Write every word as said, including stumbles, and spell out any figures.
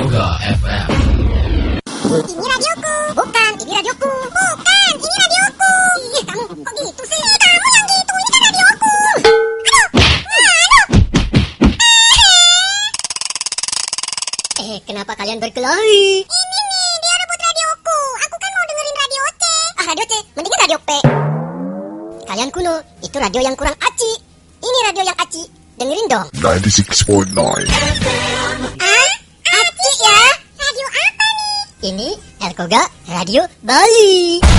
Elkoga F M. Ini radioku. Bukan, ini radioku. Bukan, ini radioku. Ih, kamu kok gitu sih? Kamu yang gitu, ini kan radioku. Aduh, aduh. Eh, kenapa kalian berkelahi? Ini nih, dia rebut radioku. Aku kan mau dengerin radio C. Ah, radio C, mendingan radio P. Kalian kuno, itu radio yang kurang aci. Ini radio yang aci. Dengerin dong. ninety-six point nine. Ah, aci ya? Radio apa nih? Ini Elkoga Radio Bali.